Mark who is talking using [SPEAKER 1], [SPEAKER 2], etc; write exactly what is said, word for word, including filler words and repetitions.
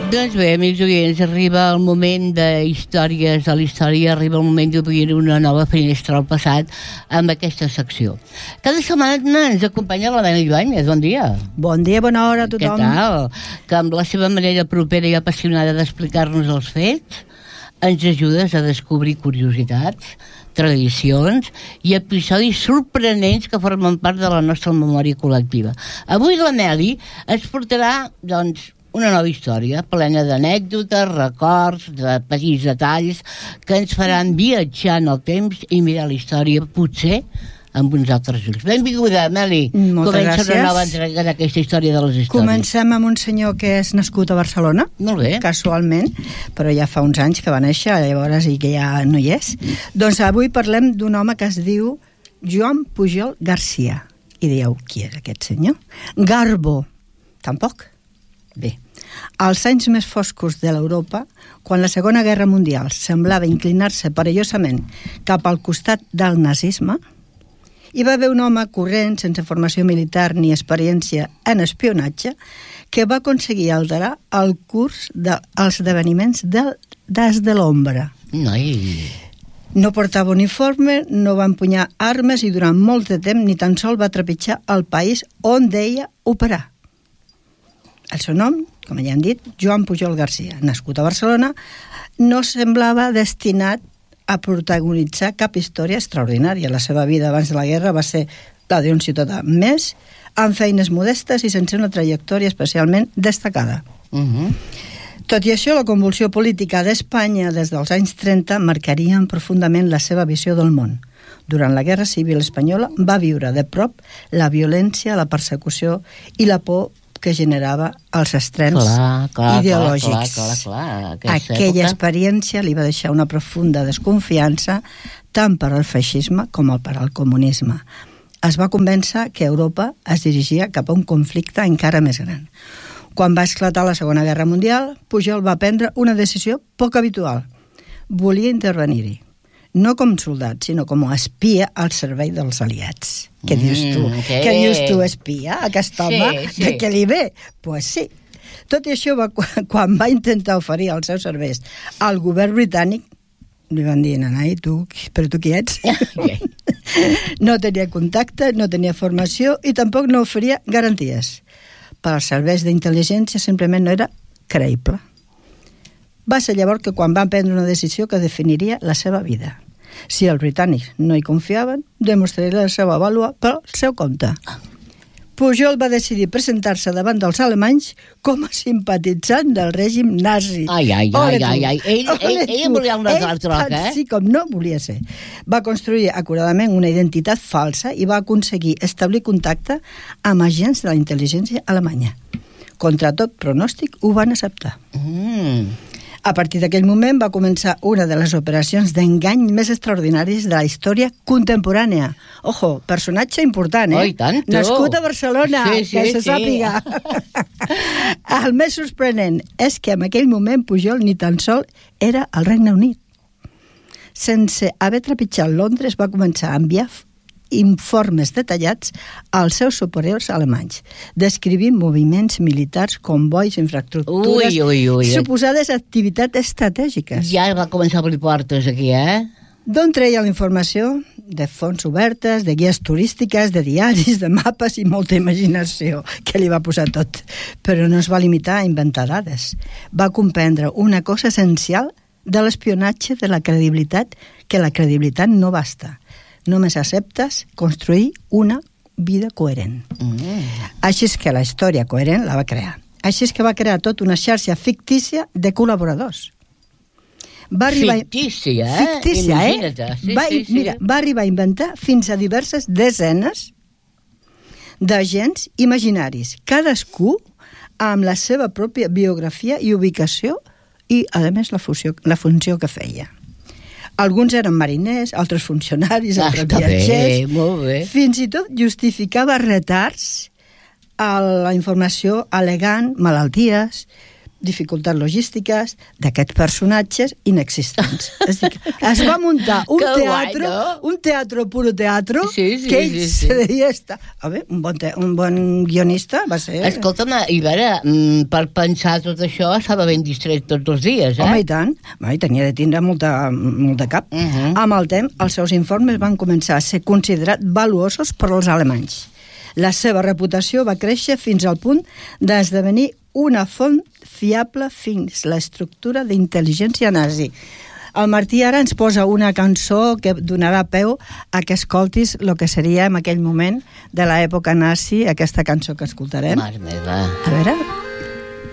[SPEAKER 1] Doncs bé, amics oients, arriba el moment de històries de la història, arriba el moment d'obrir una nova finestra al passat amb aquesta secció. Cada setmana ens acompanya la Meli Ibáñez. Bon dia.
[SPEAKER 2] Bon dia, bona hora a tothom.
[SPEAKER 1] Què tal? Que amb la seva manera propera i apassionada d'explicar-nos els fets ens ajudes a descobrir curiositats, tradicions i episodis sorprenents que formen part de la nostra memòria col·lectiva. Avui la Meli ens portarà, doncs, una nova història plena d'anècdotes, records, de petits detalls que ens faran viatjar en el temps i mirar la història, potser, amb uns altres ulls. Benvinguda, Meli.
[SPEAKER 2] Moltes
[SPEAKER 1] Comença
[SPEAKER 2] gràcies.
[SPEAKER 1] una nova entrega d'aquesta història de les històries.
[SPEAKER 2] Comencem amb un senyor que és nascut a Barcelona,
[SPEAKER 1] Molt bé.
[SPEAKER 2] casualment, però ja fa uns anys que va néixer, llavors i que ja no hi és. Doncs avui parlem d'un home que es diu Joan Pujol Garcia. I dieu, qui és aquest senyor? Garbo. Tampoc? Bé, als anys més foscos de l'Europa, quan la Segona Guerra Mundial semblava inclinar-se perillosament cap al costat del nazisme, hi va haver un home corrent, sense formació militar ni experiència en espionatge, que va aconseguir alterar el curs dels esdeveniments del, des de l'ombra.
[SPEAKER 1] Noi.
[SPEAKER 2] No portava uniforme, no va empunyar armes i durant molt de temps ni tan sol va trepitjar el país on deia operar. El seu nom, com ja han dit, Joan Pujol Garcia, nascut a Barcelona, no semblava destinat a protagonitzar cap història extraordinària. La seva vida abans de la guerra va ser la d'un ciutadà més, amb feines modestes i sense una trajectòria especialment destacada.
[SPEAKER 1] Uh-huh.
[SPEAKER 2] Tot i això, la convulsió política d'Espanya des dels anys trenta marcaria profundament la seva visió del món. Durant la Guerra Civil Espanyola va viure de prop la violència, la persecució i la por que generava els extrems
[SPEAKER 1] clar, clar,
[SPEAKER 2] ideològics.
[SPEAKER 1] Clar, clar, clar, clar.
[SPEAKER 2] Aquella època... experiència li va deixar una profunda desconfiança tant per al feixisme com per al comunisme. Es va convèncer que Europa es dirigia cap a un conflicte encara més gran. Quan va esclatar la Segona Guerra Mundial, Pujol va prendre una decisió poc habitual. Volia intervenir-hi. No com soldat, sinó com a espia al servei dels aliats. Què mm, dius tu?
[SPEAKER 1] Okay.
[SPEAKER 2] Què dius tu, espia? Aquest home?
[SPEAKER 1] Sí, sí.
[SPEAKER 2] De què li ve? Doncs pues sí. Tot i això, va, quan va intentar oferir els seus serveis al govern britànic, li van dir, nanai, tu, però tu qui ets?
[SPEAKER 1] Okay.
[SPEAKER 2] No tenia contacte, no tenia formació i tampoc no oferia garanties. Per als serveis d'intel·ligència simplement no era creïble. Va ser llavors que quan van prendre una decisió que definiria la seva vida. Si els britànics no hi confiaven, demostraria la seva vàlua pel seu compte. Pujol va decidir presentar-se davant dels alemanys com a simpatitzant del règim nazi.
[SPEAKER 1] Ai, ai, ai, ai, ai. Ell, ell, ell volia una altra troca, eh?
[SPEAKER 2] Sí, com no volia ser. Va construir acuradament una identitat falsa i va aconseguir establir contacte amb agents de la intel·ligència alemanya. Contra tot pronòstic, ho van acceptar.
[SPEAKER 1] Mm.
[SPEAKER 2] A partir d'aquell moment va començar una de les operacions d'engany més extraordinàries de la història contemporània. Ojo, personatge important, eh?
[SPEAKER 1] Oh, i tant, tu.
[SPEAKER 2] Nascut a Barcelona,
[SPEAKER 1] sí, sí,
[SPEAKER 2] que se
[SPEAKER 1] sí.
[SPEAKER 2] sàpiga. El més sorprenent és que en aquell moment Pujol ni tan sol era al Regne Unit. Sense haver trepitjat Londres, va començar a enviar informes detallats als seus superiors alemanys, descrivint moviments militars, convois, infraestructures,
[SPEAKER 1] ui, ui, ui.
[SPEAKER 2] suposades activitats estratègiques.
[SPEAKER 1] Ja va començar a obrir portes aquí, eh?
[SPEAKER 2] D'on treia la informació? De fonts obertes, de guies turístiques, de diaris, de mapes i molta imaginació, que li va posar tot. Però no es va limitar a inventar dades. Va comprendre una cosa essencial de l'espionatge, de la credibilitat, que la credibilitat no basta. Només acceptes construir una vida coherent. Mm. Així és que la història coherent la va crear. Així és que va crear tota una xarxa fictícia de col·laboradors. Va arribar...
[SPEAKER 1] Fictícia, eh?
[SPEAKER 2] Fictícia,
[SPEAKER 1] Imagina't.
[SPEAKER 2] eh?
[SPEAKER 1] Sí,
[SPEAKER 2] va,
[SPEAKER 1] sí, sí.
[SPEAKER 2] Mira, va arribar a inventar fins a diverses desenes d'agents imaginaris, cadascú amb la seva pròpia biografia i ubicació i, a més, la funció, la funció que feia. Alguns eren mariners, altres funcionaris,
[SPEAKER 1] Ah,
[SPEAKER 2] altres
[SPEAKER 1] està bé,
[SPEAKER 2] viatgers.
[SPEAKER 1] molt bé.
[SPEAKER 2] Fins i tot justificava retards a la informació al·legant malalties, dificultats logístiques d'aquests personatges inexistents. És a dir, es va muntar un
[SPEAKER 1] Que
[SPEAKER 2] teatre,
[SPEAKER 1] guai, no?
[SPEAKER 2] un teatre puro teatro,
[SPEAKER 1] Sí, sí,
[SPEAKER 2] que ell
[SPEAKER 1] sí, sí.
[SPEAKER 2] se deia estar... A veure, un bon, te, un bon guionista va ser...
[SPEAKER 1] Escolta'm, i a veure, mm, per pensar tot això estava ben distret tots els dies, eh?
[SPEAKER 2] Home, i tant. Va, i tenia de tindre molta, molt de cap.
[SPEAKER 1] Uh -huh.
[SPEAKER 2] Amb el temps, els seus informes van començar a ser considerats valuosos per als alemanys. La seva reputació va créixer fins al punt d'esdevenir una font fiable fins la estructura d'intel·ligència nazi. El Martí ara ens posa una cançó que donarà peu a que escoltis el que seria en aquell moment de l'època nazi, aquesta cançó que escoltarem.
[SPEAKER 1] Mare meva.
[SPEAKER 2] A veure...